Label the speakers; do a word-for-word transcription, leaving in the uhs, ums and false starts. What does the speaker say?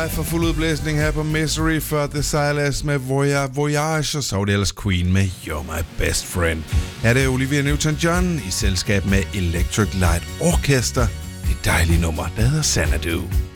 Speaker 1: live for fuld udblæsning her på Misery for The Silas med Voyage, og så var det ellers Queen med You're My Best Friend. Her er det Olivia Newton-John i selskab med Electric Light Orchestra. Det dejlige nummer, der hedder Xanadu.